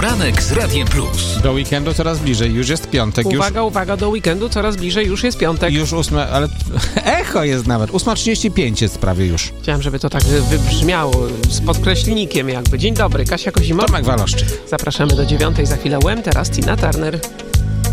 Poranek z Radiem Plus. Do weekendu coraz bliżej, już jest piątek. Uwaga, do weekendu coraz bliżej, już jest piątek. Już 8, ale echo jest nawet, 8:35 jest prawie już. Chciałem, żeby to tak wybrzmiało z podkreślnikiem jakby. Dzień dobry, Kasia Kozimowska. Tomek Waloszczyk. Zapraszamy do 9:00, za chwilę Łem, teraz Tina Turner.